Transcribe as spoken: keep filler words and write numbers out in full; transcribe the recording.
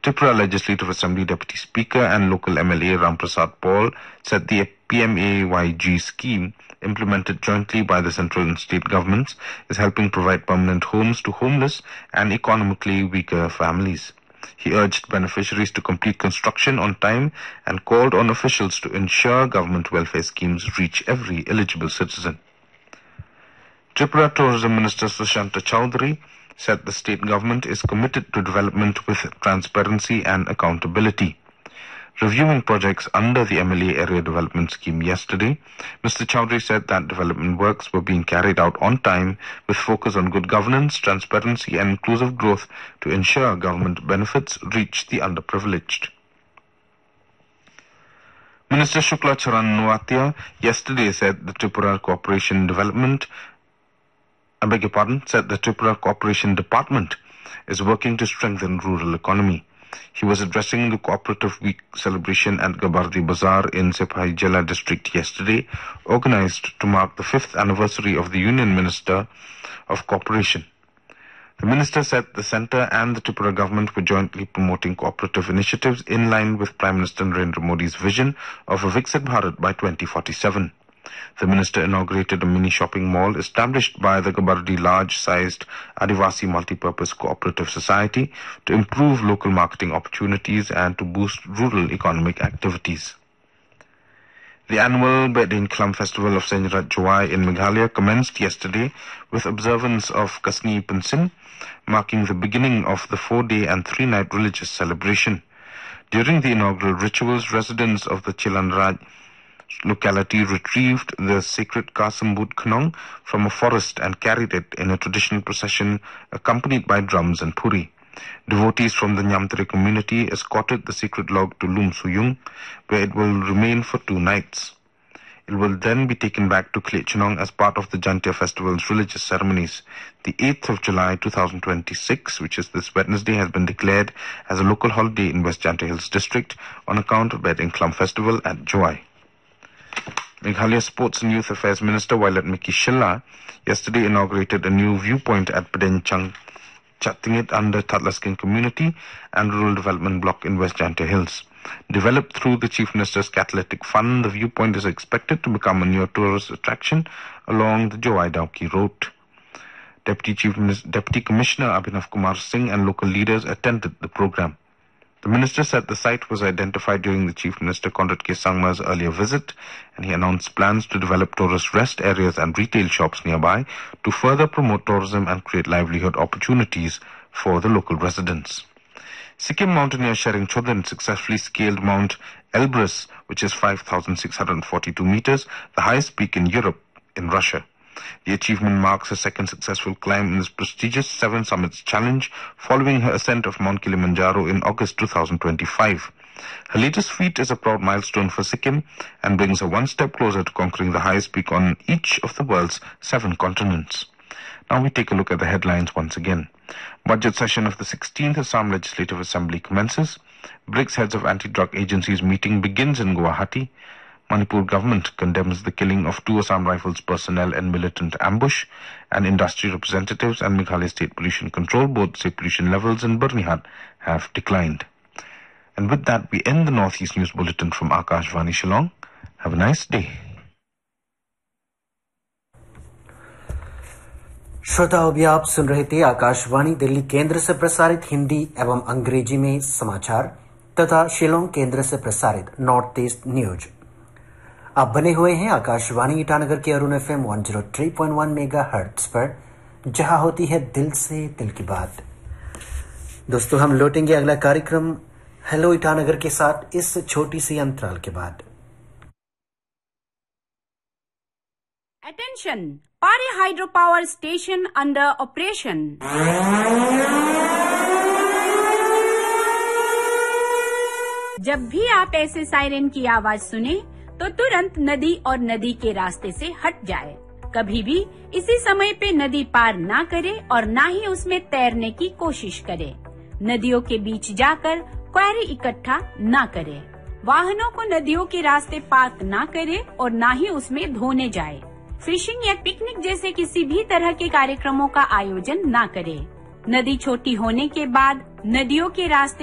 Tripura Legislative Assembly Deputy Speaker and local M L A Ramprasad Paul said the P M A Y G scheme, implemented jointly by the central and state governments, is helping provide permanent homes to homeless and economically weaker families. He urged beneficiaries to complete construction on time and called on officials to ensure government welfare schemes reach every eligible citizen. Tripura Tourism Minister Sushanta Chowdhury said the state government is committed to development with transparency and accountability. Reviewing projects under the M L A Area Development Scheme yesterday, Mister Chowdhury said that development works were being carried out on time with focus on good governance, transparency and inclusive growth to ensure government benefits reach the underprivileged. Minister Shukla Charan Noatia yesterday said the Tripura Corporation Development I beg your pardon, said the Tripura Corporation Department is working to strengthen rural economy. He was addressing the Cooperative Week celebration at Gabardi Bazaar in Sipahi Jala district yesterday, organized to mark the fifth anniversary of the Union Minister of Corporation. The minister said the centre and the Tripura government were jointly promoting cooperative initiatives in line with Prime Minister Narendra Modi's vision of a Viksit Bharat by twenty forty-seven. The minister inaugurated a mini shopping mall established by the Gabardi large-sized Adivasi Multipurpose Cooperative Society to improve local marketing opportunities and to boost rural economic activities. The annual Bedin Klam Festival of Senjarat Joai in Meghalaya commenced yesterday with observance of Kasni Pansin, marking the beginning of the four-day and three-night religious celebration. During the inaugural rituals, residents of the Chilanraj locality retrieved the sacred Kasambut Khnong from a forest and carried it in a traditional procession accompanied by drums and puri. Devotees from the Nyamtere community escorted the sacred log to Lum Suyung, where it will remain for two nights. It will then be taken back to Klechenong as part of the Jantia Festival's religious ceremonies. The eighth of July two thousand twenty-six, which is this Wednesday, has been declared as a local holiday in West Jantia Hills district on account of Bedin Klam Festival at Joai. Meghalaya Sports and Youth Affairs Minister Violet Miki Shilla yesterday inaugurated a new viewpoint at Pedenchang Chattingit under Tatlaskin Community and Rural Development Block in West Jantia Hills. Developed through the Chief Minister's Catalytic Fund, the viewpoint is expected to become a new tourist attraction along the Joai-Dauki Road. Deputy Chief Minister, Deputy Commissioner Abhinav Kumar Singh and local leaders attended the program. The minister said the site was identified during the Chief Minister Conrad K. Sangma's earlier visit, and he announced plans to develop tourist rest areas and retail shops nearby to further promote tourism and create livelihood opportunities for the local residents. Sikkim mountaineer Shering Chodin successfully scaled Mount Elbrus, which is five thousand six hundred forty-two meters, the highest peak in Europe, in Russia. The achievement marks her second successful climb in this prestigious Seven Summits Challenge, following her ascent of Mount Kilimanjaro in August two thousand twenty-five. Her latest feat is a proud milestone for Sikkim and brings her one step closer to conquering the highest peak on each of the world's seven continents. Now we take a look at the headlines once again. Budget session of the sixteenth Assam Legislative Assembly commences. BRICS Heads of Anti-Drug Agencies meeting begins in Guwahati. Manipur government condemns the killing of two Assam Rifles personnel in militant ambush, and industry representatives and Meghalaya State Pollution Control Board say pollution levels in Barnihat have declined. And with that, we end the Northeast News Bulletin from Akashvani Shillong. Have a nice day. श्रोताओं, अभी आप सुन रहे थे आकाशवाणी दिल्ली केंद्र से प्रसारित हिंदी एवं अंग्रेजी में समाचार तथा शिलोंग केंद्र से प्रसारित नॉर्थ ईस्ट न्यूज। आप बने हुए हैं आकाशवाणी ईटानगर के अरुण एफएम एक सौ तीन पॉइंट एक मेगाहर्ट्ज पर, जहां होती है दिल से दिल की बात। दोस्तों, हम लौटेंगे अगला कार्यक्रम हेलो ईटानगर के साथ इस छोटी सी अंतराल के बाद। Attention! Pari Hydropower Station under operation. जब भी आप ऐसे सायरन की आवाज सुने तो तुरंत नदी और नदी के रास्ते से हट जाए। कभी भी इसी समय पे नदी पार ना करे और ना ही उसमें तैरने की कोशिश करे। नदियों के बीच जाकर क्वेरी इकट्ठा ना करे। वाहनों को नदियों के रास्ते पार्क ना करे और ना ही उसमें धोने जाए। फिशिंग या पिकनिक जैसे किसी भी तरह के कार्यक्रमों का आयोजन ना करे। नदी छोटी होने के बाद नदियों के रास्ते